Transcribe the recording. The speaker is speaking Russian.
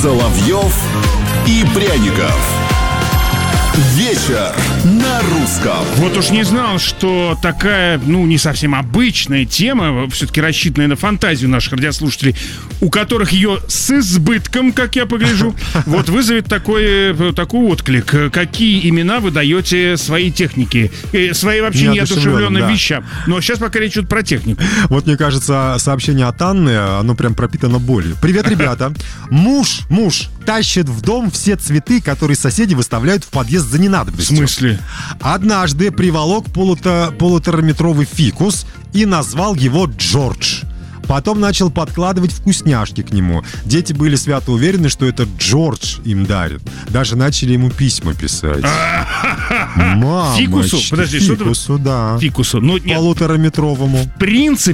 Соловьев и Пряников. Вечер на русском. Вот уж не знал, что такая, не совсем обычная тема, все-таки рассчитанная на фантазию наших радиослушателей, у которых ее с избытком, как я погляжу, вот вызовет такой отклик. Какие имена вы даете своей технике, своей вообще неодушевленным вещам? Но сейчас пока речь идет про технику. Вот, мне кажется, сообщение от Анны, оно прям пропитано болью. Привет, ребята. Муж тащит в дом все цветы, которые соседи выставляют в подъезд за ненадобностью. В смысле? Однажды приволок полутораметровый фикус и назвал его Джордж. Потом начал подкладывать вкусняшки к нему. Дети были свято уверены, что это Джордж им дарит. Даже начали ему письма писать. Фикусу? Подожди, фикусу, да. Фикусу. Полутораметровому. В принципе,